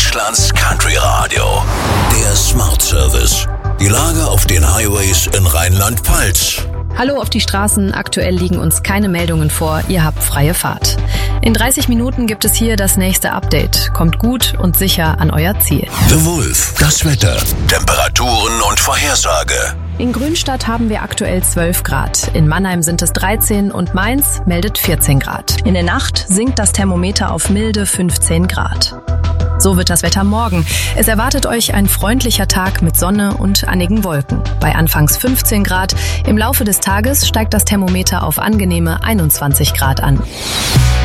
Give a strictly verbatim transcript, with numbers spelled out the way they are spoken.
Deutschlands Country Radio. Der Smart Service. Die Lage auf den Highways in Rheinland-Pfalz. Hallo auf die Straßen, aktuell liegen uns keine Meldungen vor, ihr habt freie Fahrt. In dreißig Minuten gibt es hier das nächste Update. Kommt gut und sicher an euer Ziel. The Wolf, das Wetter, Temperaturen und Vorhersage. In Grünstadt haben wir aktuell zwölf Grad, in Mannheim sind es dreizehn und Mainz meldet vierzehn Grad. In der Nacht sinkt das Thermometer auf milde fünfzehn Grad. So wird das Wetter morgen. Es erwartet euch ein freundlicher Tag mit Sonne und einigen Wolken. Bei anfangs fünfzehn Grad. Im Laufe des Tages steigt das Thermometer auf angenehme einundzwanzig Grad an.